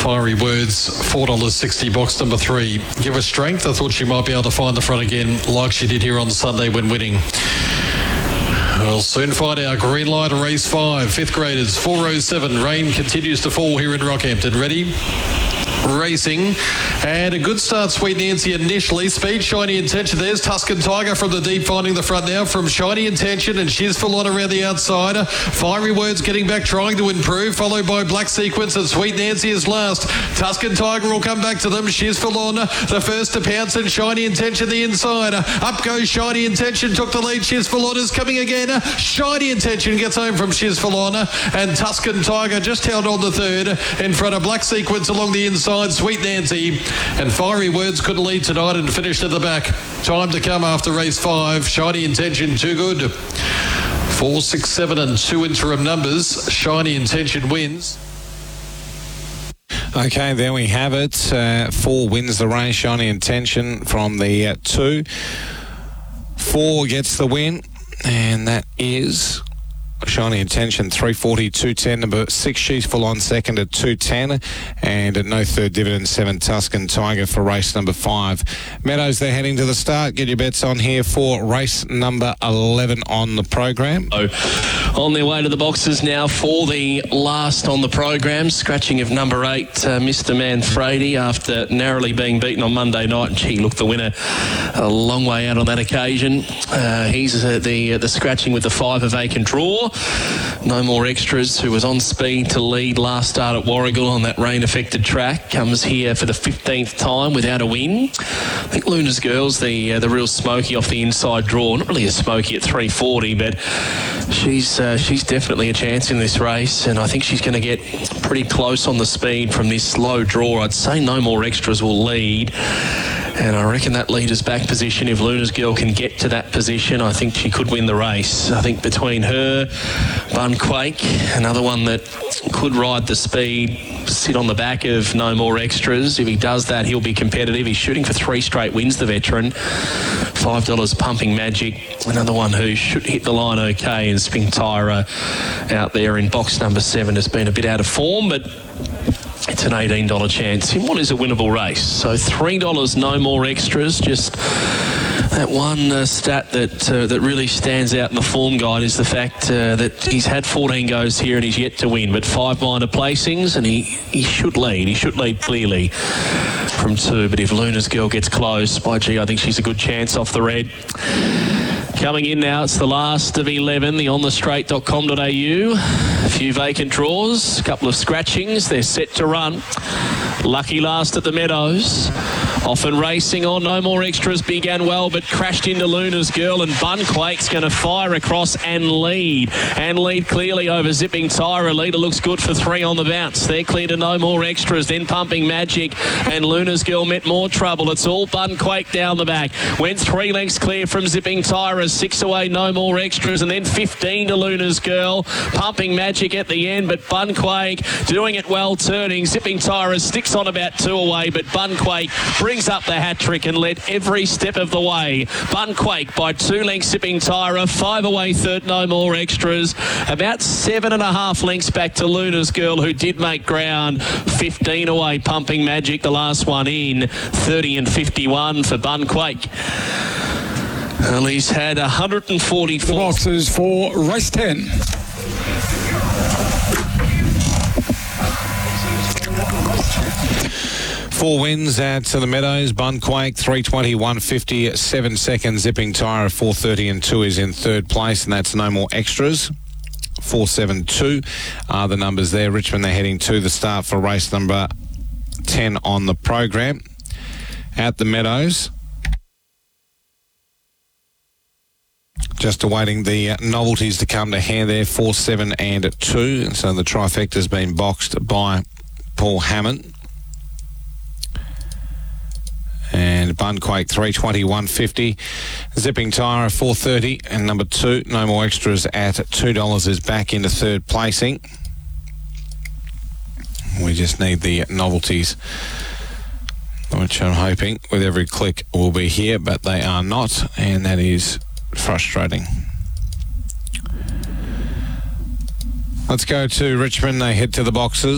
Fiery Words, $4.60, box number 3. Give her strength. I thought she might be able to find the front again like she did here on Sunday when winning. We'll soon find out. Green light, race 5. 5th graders, 407. Rain continues to fall here in Rockhampton. Ready? Racing, and a good start, Sweet Nancy initially. Speed, Shiny Intention. There's Tuscan Tiger from the deep, finding the front now from Shiny Intention, and Shiz for Lon around the outside. Fiery Words getting back, trying to improve, followed by Black Sequence, and Sweet Nancy is last. Tuscan Tiger will come back to them. Shiz for Lon, the first to pounce, and Shiny Intention the inside. Up goes Shiny Intention, took the lead. Shiz for Lon is coming again. Shiny Intention gets home from Shiz for Lon, and Tuscan Tiger just held on the third in front of Black Sequence along the inside. Sweet Nancy and Fiery Words couldn't lead tonight and finished at the back. Time to come after race 5. Shiny Intention, too good. 4, 6, 7 and 2 interim numbers. Shiny Intention wins. Okay, there we have it. 4 wins the race. Shiny Intention from the 2. 4 gets the win, and that is Shiny Intention, 340, 210. Number 6, She's Full On, second at 210. And at no third dividend, 7, Tuscan Tiger for race number 5. Meadows, they're heading to the start. Get your bets on here for race number 11 on the program. On their way to the boxes now for the last on the program. Scratching of number 8, Mr. Manfredi, after narrowly being beaten on Monday night. And gee, looked the winner a long way out on that occasion. He's the scratching with the 5, a vacant draw. No More Extras, who was on speed to lead last start at Warragul on that rain-affected track, comes here for the 15th time without a win. I think Luna's Girl's the real smoky off the inside draw. Not really a smoky at 340, but she's definitely a chance in this race, and I think she's going to get pretty close on the speed from this low draw. I'd say No More Extras will lead. And I reckon that leader's back position, if Luna's Girl can get to that position, I think she could win the race. I think between her, Bunquake, another one that could ride the speed, sit on the back of No More Extras. If he does that, he'll be competitive. He's shooting for 3 straight wins, the veteran. $5 Pumping Magic, another one who should hit the line okay. And Spring Tyra out there in box number 7 has been a bit out of form, but it's an $18 chance in what is a winnable race. So $3 No More Extras. Just that one stat that really stands out in the form guide is the fact that he's had 14 goes here and he's yet to win, but 5 minor placings, and he should lead. He should lead clearly from 2. But if Luna's Girl gets close, by gee, I think she's a good chance off the red. Coming in now, it's the last of 11, the onthestraight.com.au. A few vacant draws, a couple of scratchings. They're set to run. Lucky last at the Meadows. Often racing on. No More Extras began well, but crashed into Luna's Girl, and Bunquake's going to fire across and lead. And lead clearly over Zipping Tyra. Leader looks good for 3 on the bounce. They're clear to No More Extras, then Pumping Magic, and Luna's Girl met more trouble. It's all Bunquake down the back. Went 3 lengths clear from Zipping Tyra. 6 away, No More Extras, and then 15 to Luna's Girl. Pumping Magic at the end, but Bunquake doing it well, turning. Zipping Tyra sticks on about 2 away, but Bunquake brings up the hat-trick and led every step of the way. Bunquake by 2 lengths, Zipping Tyra. 5 away, third, No More Extras. About 7.5 lengths back to Luna's Girl, who did make ground. 15 away, Pumping Magic, the last one in. 30 and 51 for Bunquake. Well, he's had 144. The boxes for race 10. Four wins at the Meadows. Bunquake, 320, 150, 7 seconds. Zipping Tyre, 430 and 2 is in third place, and that's No More Extras. 472 are the numbers there. Richmond, they're heading to the start for race number 10 on the program. At the Meadows, just awaiting the novelties to come to hand there, 4, 7 and 2. So the trifecta's been boxed by Paul Hammond. And Bunquake, 320, 150. Zipping Tyre, 430. And number 2, No More Extras at $2 is back into third placing. We just need the novelties, which I'm hoping with every click will be here, but they are not, and that is frustrating. Let's go to Richmond. They head to the boxes.